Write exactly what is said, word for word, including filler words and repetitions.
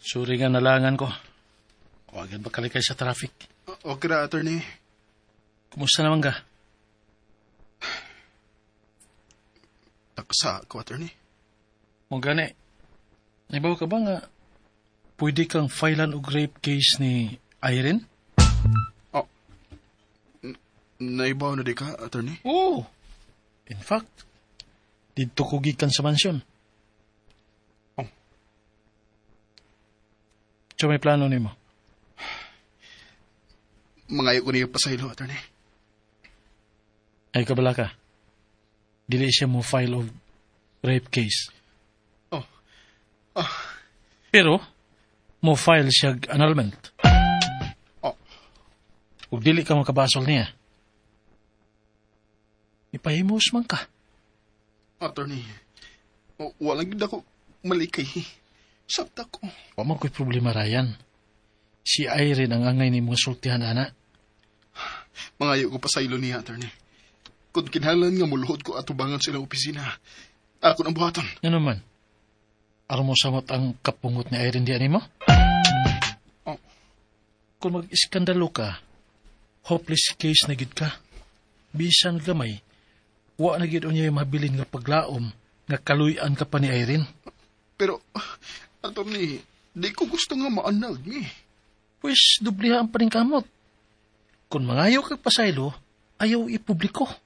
Sorry nga nalangan ko. Huwagan ba kalikay sa traffic? O- Okay ra, attorney. Kumusta naman ka? Nakasa ako, attorney. Mo gani, naibaw ka ba nga pwede kang filean og rape case ni Irene? Oh. N- Naibaw na di ka, attorney? Oo. In fact, dito ko gikan sa mansyon. Oh. So may plano nimo? Mangayo ko niya pasaylo, attorney. Ay kabala ka. Dili siya mo file og rape case. Oh. Ah. Pero, mo file siya annulment. Oh. Kung dili ka makabasol niya, ipahimos man ka. Attorney. O, walang gid ako malikay. Sabta ko. Wa man ko'y problema, Ryan. Si Irene ang angay ni mga sultihan, ana. Mangayo ko pasaylo niya, attorney. Kung kinahanglan nga muluhod ko atubangan sa ilang opisina, ako nang buhaton. Ano man? Aron mo samot ang kapungot ni Irene di mo? Oh. Kung mag-iskandalo ka, hopeless case na gid ka. Bisan gamay, wa na gid unya mabilin nga paglaom nga kaluy-an ka pa ni Irene. Pero, attorney, di ko gusto nga maanag ni. Pues, dublihaan pa rin kamot. Kung mangayo kag pasaylo, ayaw ipubliko.